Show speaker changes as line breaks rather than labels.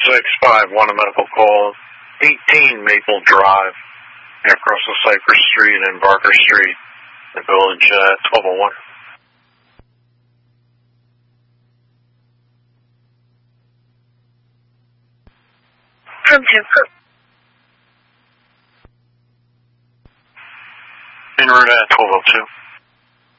651, a medical call, 18 Maple Drive, across the Cypress Street and Barker Street, the village, 1201.
10-10.
En route at 1202.